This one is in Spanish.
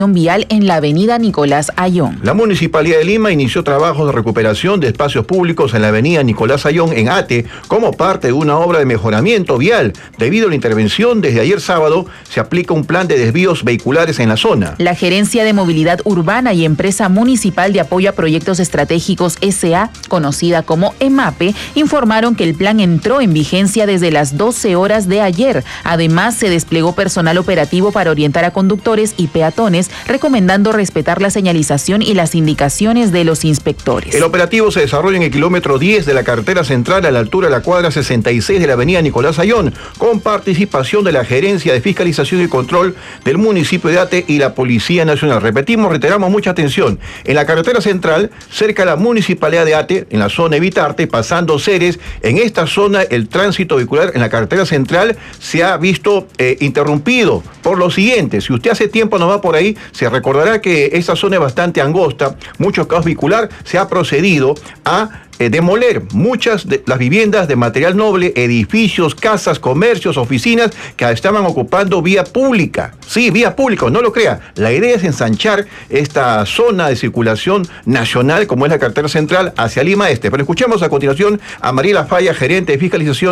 vial en la avenida Nicolás Ayllón. La Municipalidad de Lima inició trabajos de recuperación de espacios públicos en la avenida Nicolás Ayllón en Ate como parte de una obra de mejoramiento vial. Debido a la intervención, desde ayer sábado se aplica un plan de desvíos vehiculares en la zona. La Gerencia de Movilidad Urbana y Empresa Municipal de Apoyo a Proyectos Estratégicos S.A., conocida como EMAPE, informaron que el plan entró en vigencia desde las 12 horas de ayer. Además, se desplegó personal operativo para orientar a conductores y peatones, recomendando respetar la señalización y las indicaciones de los inspectores. El operativo se desarrolla en el kilómetro 10 de la carretera central a la altura de la cuadra 66 de la avenida Nicolás Ayllón, con participación de la Gerencia de Fiscalización y Control del municipio de Ate y la Policía Nacional. Repetimos, reiteramos mucha atención. En la carretera central, cerca de la Municipalidad de Ate, en la zona Evitarte, pasando Ceres, en esta zona el tránsito vehicular en la carretera central se ha visto interrumpido por lo siguiente. Si usted hace tiempo no va por ahí, se recordará que esta zona es bastante angosta, mucho caos vehicular, se ha procedido a demoler muchas de las viviendas de material noble, edificios, casas, comercios, oficinas que estaban ocupando vía pública. Sí, vía pública, no lo crea. La idea es ensanchar esta zona de circulación nacional, como es la carretera central, hacia Lima Este. Pero escuchemos a continuación a Mariela Falla, gerente de fiscalización